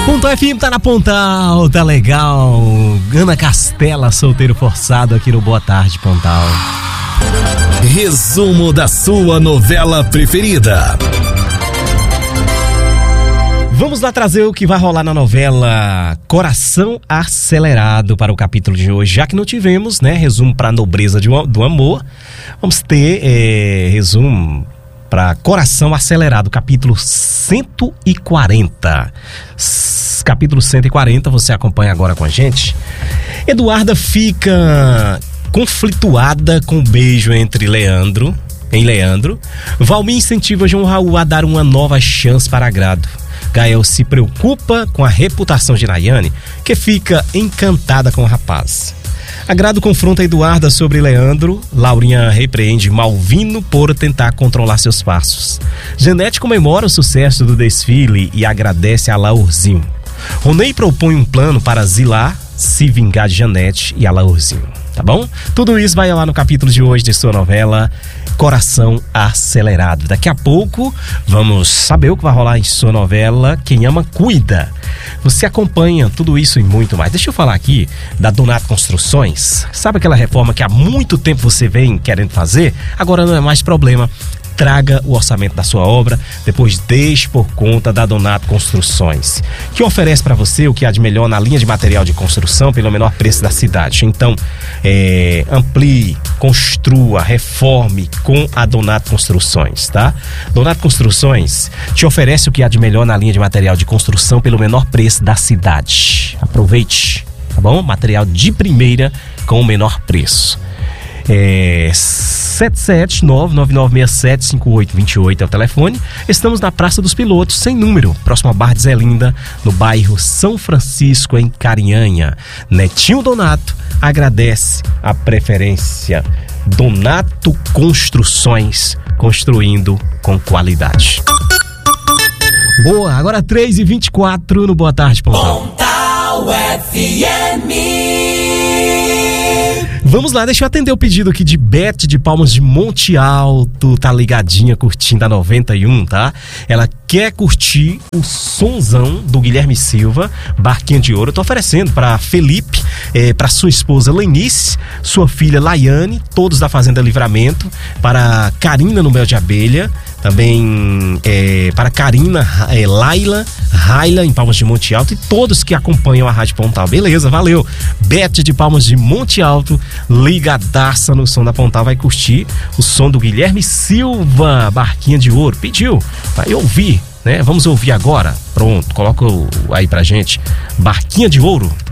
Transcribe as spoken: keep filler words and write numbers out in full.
Pontal F M tá na Pontal, tá legal. Ana Castela, solteiro forçado aqui no Boa Tarde, Pontal. Resumo da sua novela preferida. Vamos lá trazer o que vai rolar na novela Coração Acelerado para o capítulo de hoje. Já que não tivemos, né, resumo para Nobreza de, do Amor, vamos ter é, resumo para Coração Acelerado, capítulo cento e quarenta. Capítulo cento e quarenta, você acompanha agora com a gente. Eduarda fica conflituada com o beijo entre Leandro, em Leandro. Valmir incentiva João Raul a dar uma nova chance para Agrado. Gael se preocupa com a reputação de Nayane, que fica encantada com o rapaz. Agrado confronta Eduarda sobre Leandro. Laurinha repreende Malvino por tentar controlar seus passos. Janete comemora o sucesso do desfile e agradece a Laurzinho. Ronei propõe um plano para Zilá se vingar de Janete e a Laurzinho. Tá bom? Tudo isso vai lá no capítulo de hoje de sua novela Coração Acelerado. Daqui a pouco vamos saber o que vai rolar em sua novela Quem Ama Cuida. Você acompanha tudo isso e muito mais. Deixa eu falar aqui da Donato Construções. Sabe aquela reforma que há muito tempo você vem querendo fazer? Agora não é mais problema. Traga o orçamento da sua obra, depois deixe por conta da Donato Construções, que oferece para você o que há de melhor na linha de material de construção pelo menor preço da cidade. Então, é, amplie, construa, reforme com a Donato Construções, tá? Donato Construções te oferece o que há de melhor na linha de material de construção pelo menor preço da cidade. Aproveite, tá bom? Material de primeira com o menor preço. É, sete sete nove nove nove seis sete cinco oito dois oito é o telefone. Estamos na Praça dos Pilotos, sem número, próximo a Barra de Zelinda, no bairro São Francisco, em Carinhanha. Netinho Donato agradece a preferência. Donato Construções, construindo com qualidade. Boa, agora três e vinte e quatro no Boa Tarde, Pontal. Pontal F M. Vamos lá, deixa eu atender o pedido aqui de Beth de Palmas de Monte Alto, tá ligadinha curtindo a noventa e um, tá? Ela quer curtir o sonzão do Guilherme Silva, Barquinha de Ouro. Eu tô oferecendo para Felipe, é, para sua esposa Lenice, sua filha Laiane, todos da Fazenda Livramento, para Karina no Mel de Abelha, também é, para Karina, é, Laila, Raila em Palmas de Monte Alto e todos que acompanham a Rádio Pontal. Beleza, valeu. Beth de Palmas de Monte Alto, ligadaça no som da Pontal, vai curtir o som do Guilherme Silva, Barquinha de Ouro. Pediu, vai ouvir, né? Vamos ouvir agora. Pronto, coloca aí pra gente Barquinha de Ouro.